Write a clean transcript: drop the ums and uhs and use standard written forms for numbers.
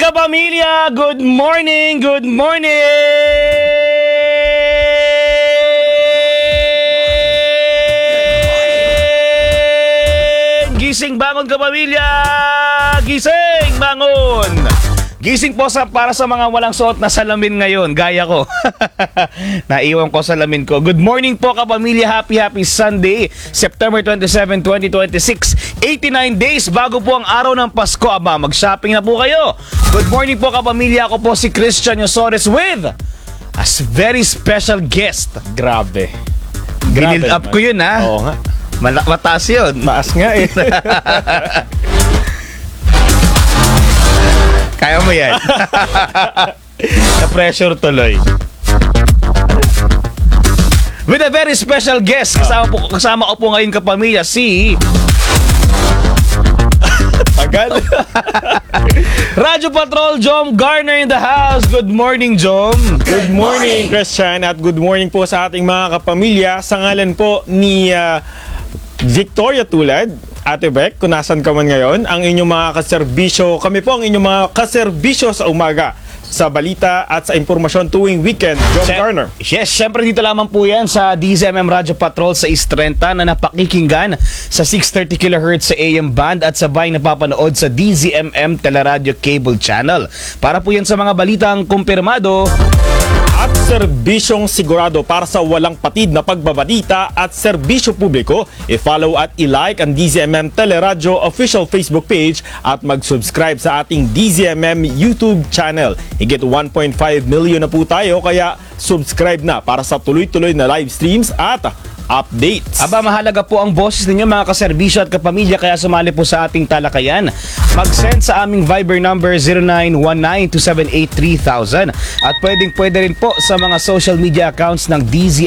kapamilya! Good morning! Good morning! Gising bangon kapamilya! Gising bangon! Gising po para sa mga walang suot na salamin ngayon, gaya ko. Naiwan ko salamin ko. Good morning po kapamilya, happy Sunday, September 27, 2026. 89 days bago po ang araw ng Pasko. Aba, mag-shopping na po kayo. Good morning po kapamilya, ako po si Christian Yosores with a very special guest. Grabe. Binild up ko yun, ha? Oo nga. Mataas yun. Maas nga eh. Kaya mo yan. Na-pressure tuloy. With a very special guest, kasama ko po ngayon kapamilya, si Tagal. Radyo Patrol Jom Garner in the house. Good morning, Jom. Good morning, Christian, at good morning po sa ating mga kapamilya. Sa ngalan po ni Victoria Tulad, Ate Beck, kung nasan ka man ngayon, ang inyong mga kaserbisyo, kami po ang inyong mga kaserbisyo sa umaga, sa balita at sa impormasyon tuwing weekend. John Garner. Yes, syempre dito lamang po yan sa DZMM Radyo Patrol sa East 30 na napakikinggan sa 630 kHz sa AM band at sabay napapanood sa DZMM Teleradio Cable Channel. Para po yan sa mga balitang kumpirmado At serbisyong sigurado para sa walang patid na pagbabalita at serbisyo publiko, i-follow at i-like ang DZMM Teleradio official Facebook page at mag-subscribe sa ating DZMM YouTube channel. Higit 1.5 million na po tayo, kaya subscribe na para sa tuloy-tuloy na live streams at updates. Aba, mahalaga po ang boses ninyo mga kaserbisyo at kapamilya, kaya sumali po sa ating talakayan. Mag-send sa aming Viber number 0919-278-3000 at pwede rin po sa mga social media accounts ng